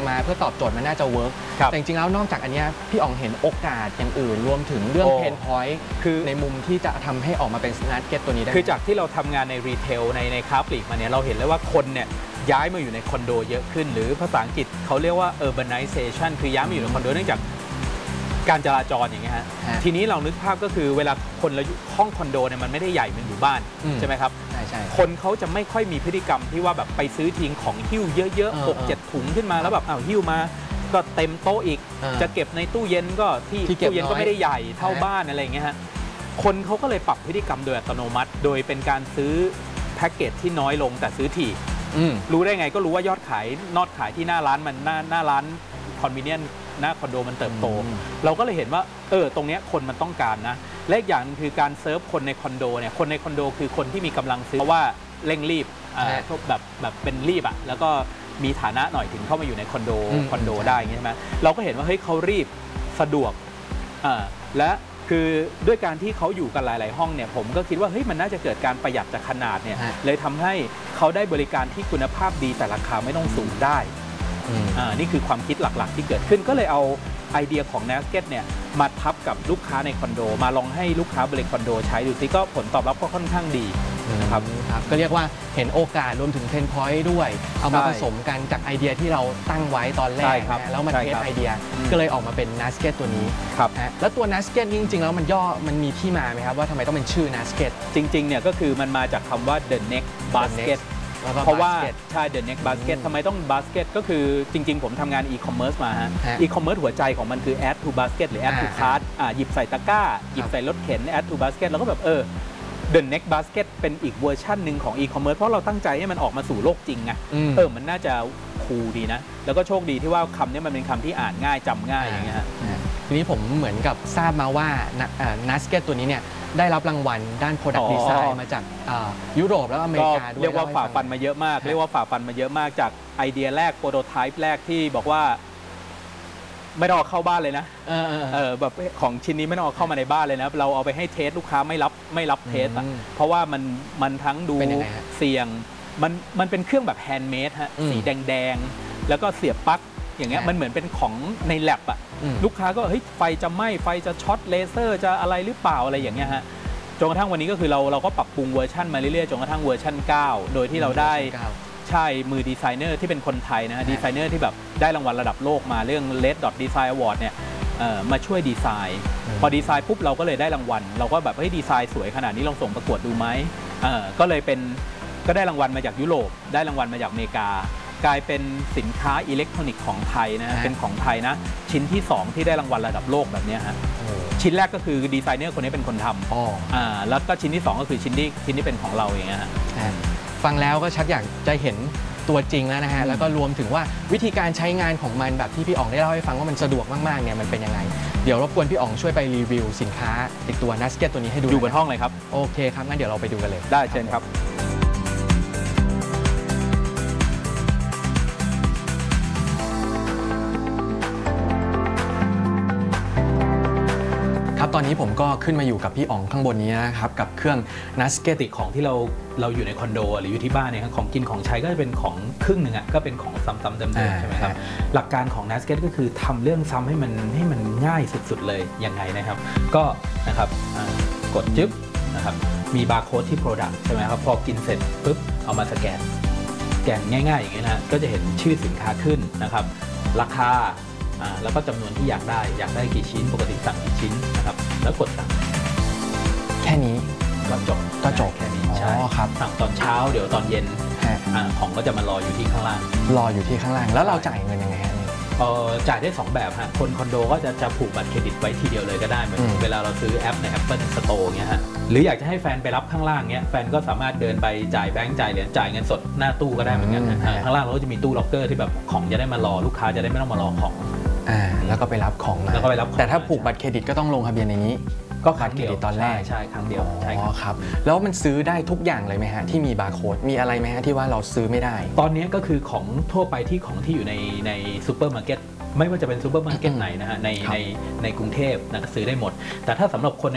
มาเพื่อตอบโจทย์มันน่าจะเวิร์กแต่จริงๆแล้วนอกจากอันนี้พี่อ๋องเห็นโอกาสอย่างอื่นรวมถึงเรื่องเพนพอยต์คือในมุมที่จะทำให้ออกมาเป็นนักเก็ตตัวนี้ได้คือจากที่เราทำงานในรีเทลในค้าปลีกมาเนี่ยเราเห็นเลยว่าคนเนี่ยย้ายมาอยู่ในคอนโดเยอะขึ้นหรือภาษาอังกฤษเขาเรียกว่า urbanization คือย้ายมาอยู่ในคอนโดเนื่องจากการจราจรอย่างเงี้ยฮะทีนี้เรานึกภาพก็คือเวลาคนเราห้องคอนโดเนี่ยมันไม่ได้ใหญ่เหมือนอยู่บ้านใช่ไหมครับใช่คนเขาจะไม่ค่อยมีพฤติกรรมที่ว่าแบบไปซื้อทิ้งของหิ้วเยอะๆ6-7 ถุงขึ้นมาแล้วแบบหิ้วมาก็เต็มโต๊ะอีกจะเก็บในตู้เย็นก็ที่ตู้เย็นก็ไม่ได้ใหญ่เท่าบ้านอะไรอย่างเงี้ยฮะคนเขาก็เลยปรับพฤติกรรมโดยอัตโนมัติโดยเป็นการซื้อแพ็กเกจที่น้อยลงแต่ซื้อถี่รู้ได้ไงก็รู้ว่ายอดขายที่หน้าร้านมันหน้าร้านคอนเวเนียนหน้าคอนโดมันเติบโตเราก็เลยเห็นว่าตรงนี้คนมันต้องการนะและอีกอย่างนึงคือการเซิร์ฟคนในคอนโดเนี่ยคนในคอนโดคือคนที่มีกำลังซื้อเพราะว่าเร่งรีบแบบเป็นรีบอ่ะแล้วก็มีฐานะหน่อยถึงเข้ามาอยู่ในคอนโดได้ใช่ไหมเราก็เห็นว่าเฮ้ยเขารีบสะดวกและคือด้วยการที่เขาอยู่กันหลายๆห้องเนี่ยผมก็คิดว่าเฮ้ยมันน่าจะเกิดการประหยัดจากขนาดเนี่ยเลยทำให้เขาได้บริการที่คุณภาพดีแต่ราคาไม่ต้องสูงได้นี่คือความคิดหลักๆที่เกิดขึ้นก็เลยเอาไอเดียของ Nasket เนี่ยมาทับกับลูกค้าในคอนโดมาลองให้ลูกค้าบริการคอนโดใช้ดูซิก็ผลตอบรับก็ค่อนข้างดีนะครับก็เรียกว่าเห็นโอกาสรวมถึงเพนพอยต์ด้วยเอามาผสมกันจากไอเดียที่เราตั้งไว้ตอนแรกแล้วมาเทสไอเดียก็เลยออกมาเป็น Nasket ตัวนี้แล้วตัว Nasket จริงๆแล้วมันมีที่มาไหมครับว่าทำไมต้องเป็นชื่อ Nasket จริงๆเนี่ยก็คือมันมาจากคำว่า The Next Basketเพราะว่าใช่ The Next Basket ทำไมต้อง Basket ก็คือจริงๆผมทำงาน e-commerce มาฮะ e-commerce หัวใจของมันคือ add to basket หรือ add to cart หยิบใส่ตะกร้าหยิบใส่รถเข็น add to basket แล้วก็แบบThe Next Basket เป็นอีกเวอร์ชันหนึ่งของ e-commerce เพราะเราตั้งใจให้มันออกมาสู่โลกจริงไงมันน่าจะคูลดีนะแล้วก็โชคดีที่ว่าคำนี้มันเป็นคำที่อ่านง่ายจำง่ายอย่างเงี้ยฮะทีนี้ผมเหมือนกับทราบมาว่า Nasket ตัวนี้เนี่ยได้รับรางวัลด้าน Product Design มาจากยุโรปแล้วอเมริกาด้วยเรียกว่าฝ่าฟันมาเยอะมากจากไอเดียแรกโปรโตไทป์แรกที่บอกว่าไม่ต้องเอาเข้าบ้านเลยนะแบบของชิ้นนี้ไม่ต้องเอาเข้ามาในบ้านเลยนะเราเอาไปให้เทสลูกค้าไม่รับเทสเพราะว่ามันทั้งดูเสี่ยงมันเป็นเครื่องแบบแฮนด์เมดฮะสีแดงแล้วก็เสียบปลั๊กอย่างเงี้ยมันเหมือนเป็นของในแลบอะลูกค้าก็เฮ้ยไฟจะไหม้ไฟจะช็อตเลเซอร์จะอะไรหรือเปล่าอะไรอย่างเงี้ยฮะจนกระทั่งวันนี้ก็คือเราก็ปรับปรุงเวอร์ชันมาเรื่อยๆจนกระทั่งเวอร์ชัน9โดยที่เราได้ใช่มือดีไซเนอร์ที่เป็นคนไทยนะฮะดีไซเนอร์ที่แบบได้รางวัลระดับโลกมาเรื่อง Red Dot Design Award เนี่ยมาช่วยดีไซน์พอดีไซน์ปุ๊บเราก็เลยได้รางวัลเราก็แบบเฮ้ยดีไซน์สวยขนาดนี้ลองส่งประกวดดูไหมก็เลยก็ได้รางวัลมาจากยุโรปได้รางวัลมาจากอเมริกากลายเป็นสินค้าอิเล็กทรอนิกส์ของไทยนะเป็นของไทยนะชิ้นที่2ที่ได้รางวัลระดับโลกแบบนี้ฮะชิ้นแรกก็คือดีไซเนอร์คนนี้เป็นคนทำแล้วก็ชิ้นที่2ก็คือชิ้นที่เป็นของเราอย่างเงี้ยฮะฟังแล้วก็ชัดอยากจะเห็นตัวจริงแล้วนะฮะแล้วก็รวมถึงว่าวิธีการใช้งานของมันแบบที่พี่อ๋องได้เล่าให้ฟังว่ามันสะดวกมากๆเนี่ยมันเป็นยังไงเดี๋ยวรบกวนพี่อ๋องช่วยไปรีวิวสินค้าอีกตัว Nasket ตัวนี้ให้ดูอยู่บนห้องเลยครับโอเคครับงั้นเดี๋ยวเราไปดูกันเลยได้เชิญครับตอนนี้ผมก็ขึ้นมาอยู่กับพี่อ๋องข้างบนนี้นะครับกับเครื่อง Nasket ของที่เราอยู่ในคอนโดหรืออยู่ที่บ้านเนี่ยของกินของใช้ก็จะเป็นของครึ่งหนึ่งก็เป็นของซ้ำๆเดิมๆใช่ไหมครับหลักการของ Nasket ก็คือทำเรื่องซ้ำให้มันง่ายสุดๆเลยยังไงนะครับก็นะครับกดจึ๊บนะครับมีบาร์โค้ดที่ Product ใช่ไหมครับพอกินเสร็จปุ๊บเอามาสแกนง่ายๆอย่างนี้นะก็จะเห็นชื่อสินค้าขึ้นนะครับราคาแล้วก็จำนวนที่อยากได้กี่ชิ้นปกติสั่งกี่ชิ้นนะครับแล้วกดสั่งแค่นี้ก็จบแค่นี้ใช่ครับสั่งตอนเช้าเดี๋ยวตอนเย็นของก็จะมารออยู่ที่ข้างล่างแล้วเราจ่ายเงินยังไงฮะจ่ายได้2แบบฮะคนคอนโดก็จะผูกบัตรเครดิตไว้ทีเดียวเลยก็ได้เหมือนเวลาเราซื้อแอปใน Apple Store เงี้ยฮะหรืออยากจะให้แฟนไปรับข้างล่างเงี้ยแฟนก็สามารถเดินไปจ่ายแบงก์จ่ายเหรียญจ่ายเงินสดหน้าตู้ก็ได้เหมือนกันข้างล่างเราก็จะมีตู้ล็อกเกอร์ที่แบบของจะได้มารอลูกค้าจะได้ไม่ต้องมารอของแล้วก็ไปรับของมาแต่ถ้าผูกบัตรเครดิตก็ต้องลงทะเบียนในนี้ก็บัตรเครดิตตอนแรกใช่ครั้งเดียวใช่ครับแล้วมันซื้อได้ทุกอย่างเลยไหมฮะที่มีบาร์โค้ดมีอะไรไหมฮะที่ว่าเราซื้อไม่ได้ตอนนี้ก็คือของทั่วไปที่อยู่ในซูเปอร์มาร์เก็ตไม่ว่าจะเป็นซูเปอร์มาร์เก็ตไหนนะฮะในกรุงเทพนะซื้อได้หมดแต่ถ้าสำหรับคน